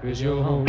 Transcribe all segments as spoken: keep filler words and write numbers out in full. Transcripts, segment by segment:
is your home.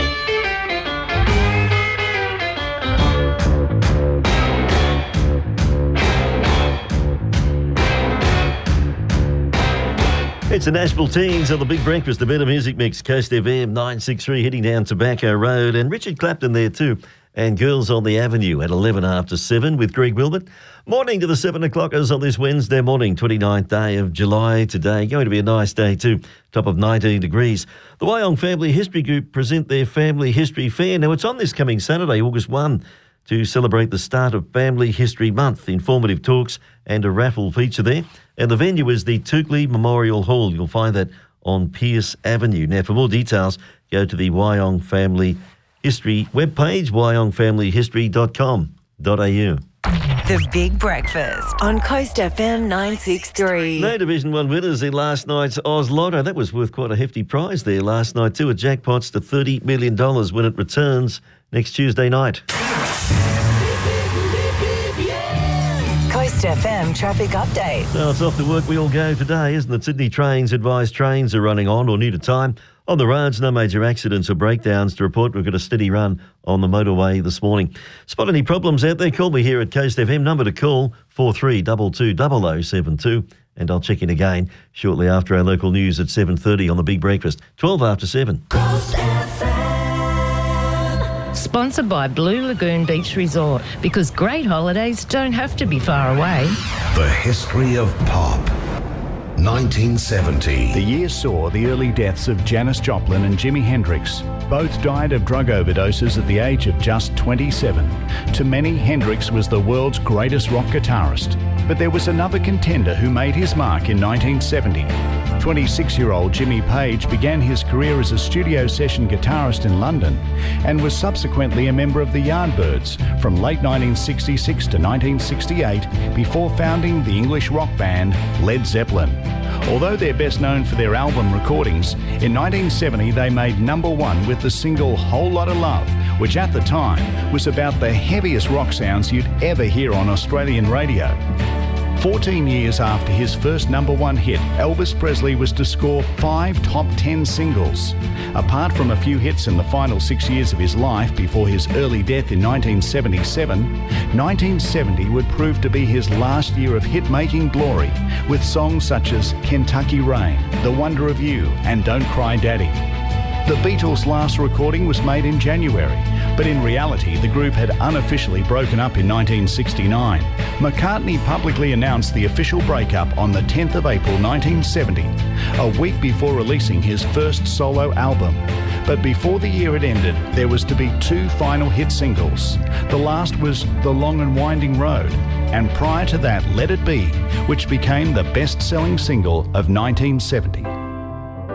It's the Nashville Teens on the Big Breakfast, the Better Music Mix, Coast F M nine sixty-three, heading down Tobacco Road, and Richard Clapton there too, and Girls on the Avenue at eleven after seven with Greg Wilbert. Morning to the seven o'clockers on this Wednesday morning, twenty-ninth day of July today. Going to be a nice day too, top of nineteen degrees. The Wyong Family History Group present their Family History Fair. Now it's on this coming Saturday, August first, to celebrate the start of Family History Month. Informative talks and a raffle feature there. And the venue is the Toukley Memorial Hall. You'll find that on Pierce Avenue. Now, for more details, go to the Wyong Family History webpage, wyong family history dot com dot a u. The Big Breakfast on Coast F M nine sixty-three. No Division one winners in last night's Oz Lotto. That was worth quite a hefty prize there last night too. A jackpots to thirty million dollars when it returns next Tuesday night. Coast F M traffic update. Well, it's off to work we all go today, isn't it? Sydney Trains advise trains are running on or near to time. On the roads, no major accidents or breakdowns to report. We've got a steady run on the motorway this morning. Spot any problems out there? Call me here at Coast F M. Number to call, four three two two zero zero seven two. And I'll check in again shortly after our local news at seven thirty on the Big Breakfast. twelve after seven. Coast F M. Sponsored by Blue Lagoon Beach Resort, because great holidays don't have to be far away. The history of pop. nineteen seventy. The year saw the early deaths of Janis Joplin and Jimi Hendrix. Both died of drug overdoses at the age of just twenty-seven. To many, Hendrix was the world's greatest rock guitarist. But there was another contender who made his mark in nineteen seventy. twenty-six-year-old Jimmy Page began his career as a studio session guitarist in London and was subsequently a member of the Yardbirds from late nineteen sixty-six to nineteen sixty-eight before founding the English rock band Led Zeppelin. Although they're best known for their album recordings, in nineteen seventy they made number one with the single Whole Lotta Love, which at the time was about the heaviest rock sounds you'd ever hear on Australian radio. fourteen years after his first number one hit, Elvis Presley was to score five top ten singles. Apart from a few hits in the final six years of his life before his early death in nineteen seventy-seven, nineteen seventy would prove to be his last year of hit-making glory, with songs such as Kentucky Rain, The Wonder of You, and Don't Cry Daddy. The Beatles' last recording was made in January, but in reality the group had unofficially broken up in nineteen sixty-nine. McCartney publicly announced the official breakup on the tenth of April nineteen seventy, a week before releasing his first solo album. But before the year had ended, there was to be two final hit singles. The last was The Long and Winding Road, and prior to that, Let It Be, which became the best-selling single of nineteen seventy.